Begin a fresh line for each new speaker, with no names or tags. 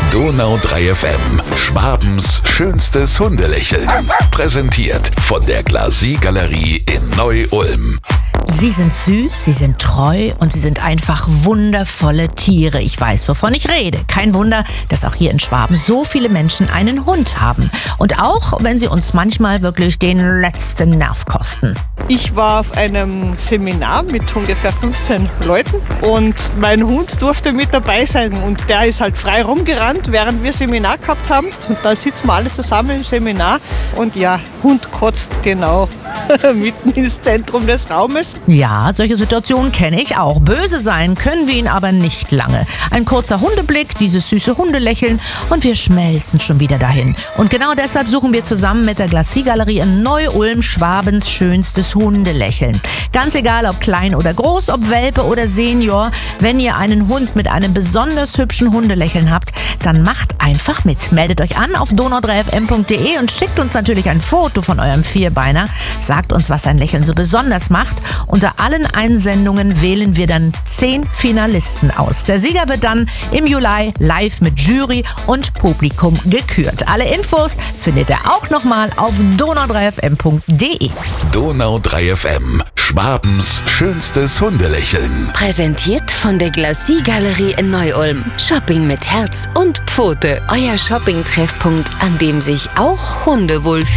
Donau 3 FM, Schwabens schönstes Hundelächeln. Präsentiert von der Glacis-Galerie in Neu-Ulm.
Sie sind süß, sie sind treu und sie sind einfach wundervolle Tiere. Ich weiß, wovon ich rede. Kein Wunder, dass auch hier in Schwaben so viele Menschen einen Hund haben. Und auch, wenn sie uns manchmal wirklich den letzten Nerv kosten.
Ich war auf einem Seminar mit ungefähr 15 Leuten und mein Hund durfte mit dabei sein und der ist halt frei rumgerannt, während wir Seminar gehabt haben. Und da sitzen wir alle zusammen im Seminar und ja, Hund kotzt genau mitten ins Zentrum des Raumes.
Ja, solche Situationen kenne ich auch. Böse sein können wir ihn aber nicht lange. Ein kurzer Hundeblick, dieses süße Hundelächeln und wir schmelzen schon wieder dahin. Und genau deshalb suchen wir zusammen mit der Glacis-Galerie in Neu-Ulm Schwabens schönstes Hundelächeln. Ganz egal, ob klein oder groß, ob Welpe oder Senior, wenn ihr einen Hund mit einem besonders hübschen Hundelächeln habt, dann macht einfach mit. Meldet euch an auf donau3fm.de und schickt uns natürlich ein Foto von eurem Vierbeiner. Sagt uns, was ein Lächeln so besonders macht. Unter allen Einsendungen wählen wir dann 10 Finalisten aus. Der Sieger wird dann im Juli live mit Jury und Publikum gekürt. Alle Infos findet ihr auch nochmal auf donau3fm.de.
Donau 3 FM, Schwabens schönstes Hundelächeln.
Präsentiert von der Glacis-Galerie in Neu-Ulm. Shopping mit Herz und Pfote. Euer Shopping-Treffpunkt, an dem sich auch Hunde wohlfühlen.